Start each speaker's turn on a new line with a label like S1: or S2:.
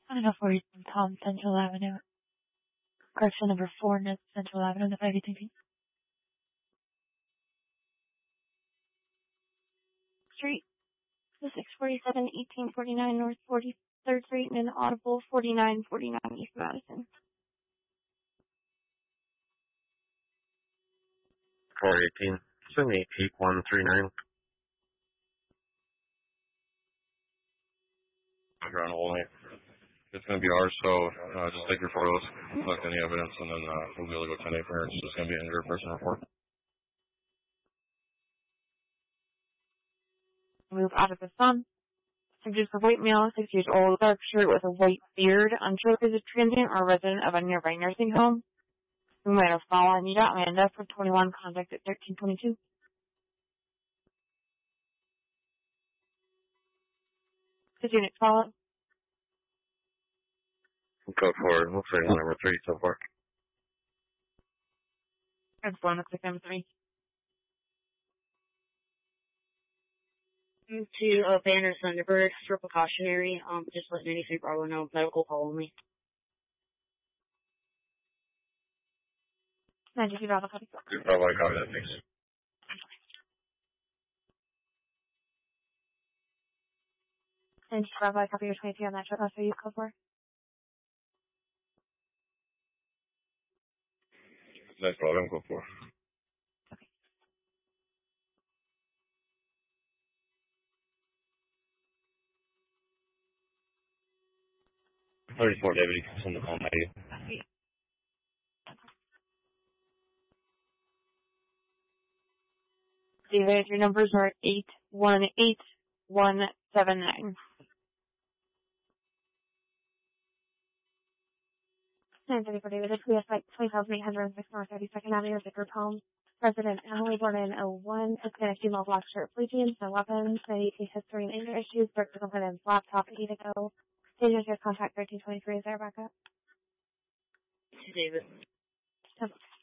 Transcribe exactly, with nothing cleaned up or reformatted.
S1: I don't know for you, Tom Central Avenue. Correction number four, North Central Avenue, the five eighteen P.
S2: Street. The six forty-seven, eighteen forty-nine North forty-third Street, and Audible forty-nine forty-nine East Madison.
S3: four eighteen, send me eight one three nine.
S4: Around all night. It's going to be ours, so uh, just take your photos, collect any evidence, and then uh, we'll be able to go ten eight for it. It's just going to be an injured person report.
S2: Move out of the sun. Subject a white male, six years old, dark shirt with a white beard, unsure if he's a transient or resident of a nearby nursing home. We might have fallen. You got Amanda for twenty-one, contact at thirteen twenty-two. His unit follow.
S3: Go for, looks like number three so far.
S2: That's one, looks like number three.
S5: To uh, Banner Thunderbird for precautionary, um, just letting any three Bravo know, medical call only.
S2: ninety-two Bravo, copy.
S4: Good, Bravo, I copy that, thanks.
S2: ninety-two Bravo, I copy your twenty-three on that trip. That's what you call for.
S4: Nice, Bravo, go for.
S2: Okay.
S3: thirty-four deputy, send the call by you.
S2: Okay. David, your numbers are eight one eight one seven nine. nine thirty for David, P S like twenty thousand eight hundred six North thirty-second Avenue, the group home. President Emily, born in oh one, Hispanic female, black shirt, blue jeans, no weapons, ninety-eight history and anger issues, birth to confidence, laptop, eight to go. Dangerous your contact thirteen twenty-three, is there backup?
S5: David.
S2: Okay.